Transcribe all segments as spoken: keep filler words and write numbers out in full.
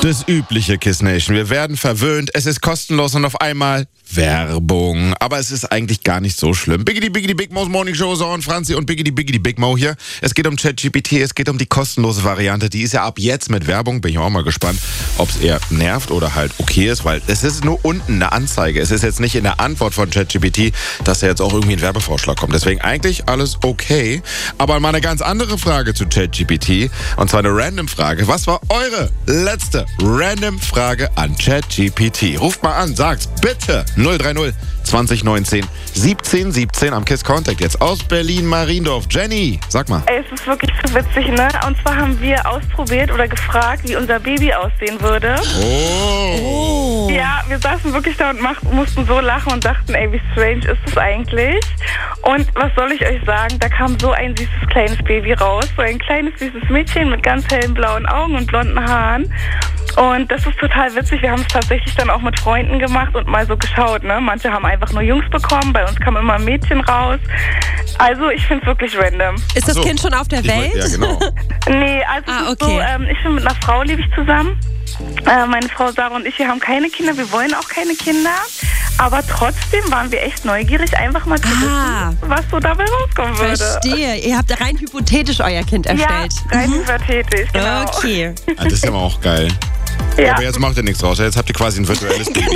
Das übliche Kiss Nation. Wir werden verwöhnt, es ist kostenlos und auf einmal Werbung. Aber es ist eigentlich gar nicht so schlimm. Biggity Biggity Big Mo's Morning Show, so und Franzi und Biggity Biggity Big Mo hier. Es geht um ChatGPT, es geht um die kostenlose Variante. Die ist ja ab jetzt mit Werbung. Bin ich auch mal gespannt, ob es eher nervt oder halt okay ist, weil es ist nur unten eine Anzeige. Es ist jetzt nicht in der Antwort von ChatGPT, dass da jetzt auch irgendwie ein Werbevorschlag kommt. Deswegen eigentlich alles okay. Aber mal eine ganz andere Frage zu ChatGPT. Und zwar eine Random-Frage. Was war eure letzte Random-Frage an ChatGPT? Ruft mal an, sagt's bitte. null drei null zwanzig neunzehn siebzehn siebzehn am KISS Contact. Jetzt aus Berlin-Mariendorf. Jenny, sag mal. Ey, es ist wirklich so witzig, ne? Und zwar haben wir ausprobiert oder gefragt, wie unser Baby aussehen würde. Oh. oh. Ja, wir saßen wirklich da und macht, mussten so lachen und dachten, ey, wie strange ist das eigentlich? Und was soll ich euch sagen? Da kam so ein süßes kleines Baby raus. So ein kleines süßes Mädchen mit ganz hellen blauen Augen und blonden Haaren. Und das ist total witzig. Wir haben es tatsächlich dann auch mit Freunden gemacht und mal so geschaut, ne? Manche haben einfach nur Jungs bekommen, bei uns kam immer ein Mädchen raus. Also ich finde es wirklich random. Ist das so. Kind schon auf der Welt? Ja, genau. Nee, also ah, es ist okay. so, ähm, ich bin mit einer Frau, lebe ich zusammen. Äh, meine Frau Sarah und ich, wir haben keine Kinder, wir wollen auch keine Kinder. Aber trotzdem waren wir echt neugierig, einfach mal zu Ah. wissen, was so dabei rauskommen würde. Verstehe. Ihr habt rein hypothetisch euer Kind erstellt. Ja, rein hypothetisch, genau. Okay. Ah, das ist ja auch geil. Ja. Aber jetzt macht ihr nichts raus. Jetzt habt ihr quasi ein virtuelles Baby.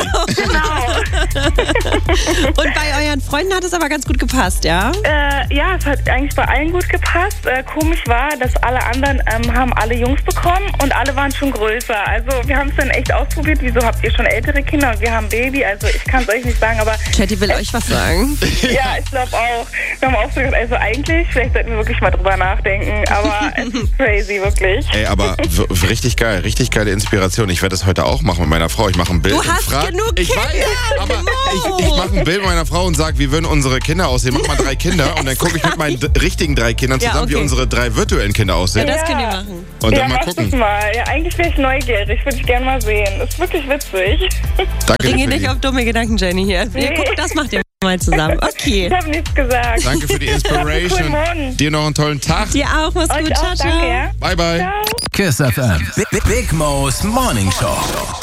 Genau. Und bei euren Freunden hat es aber ganz gut gepasst, ja? Äh, ja, es hat eigentlich bei allen gut gepasst. Äh, komisch war, dass alle anderen ähm, haben alle Jungs bekommen und alle waren schon größer. Also wir haben es dann echt ausprobiert. Wieso habt ihr schon ältere Kinder und wir haben Baby? Also ich kann es euch nicht sagen, aber... Chatty will euch was sagen. Ja, ich glaube auch. Wir haben auch so gesagt, also eigentlich, vielleicht sollten wir wirklich mal drüber nachdenken, aber es ist crazy, wirklich. Ey, aber w- richtig geil, richtig geile Inspiration. Ich werde das heute auch machen mit meiner Frau. Ich mache ein Bild Du und hast frag, genug ich Kinder, weiß, aber genau. ich, ich mache ein Bild mit meiner Frau und sage, wie würden unsere Kinder aussehen? Mach mal drei Kinder und dann gucke ich mit meinen d- richtigen drei Kindern Ja, zusammen, okay. wie unsere drei virtuellen Kinder aussehen. Ja, das könnt ihr Ja. machen. Und Ja, dann mal mach das gucken. mal. Ja, eigentlich wäre ich neugierig. Würde ich gerne mal sehen. Ist wirklich witzig. Danke Bringe dir für nicht die, auf dumme Gedanken, Jenny, hier. Ihr Nee. guckt, das macht ihr mal zusammen. Okay. Ich habe nichts gesagt. danke für die Inspiration. Guten Morgen. Dir noch einen tollen Tag. Dir auch, mach's Euch gut. auch, Ciao, ciao. danke, ja? Bye, bye. Ciao. KISS F M. Big, Big Mo's Morning Show.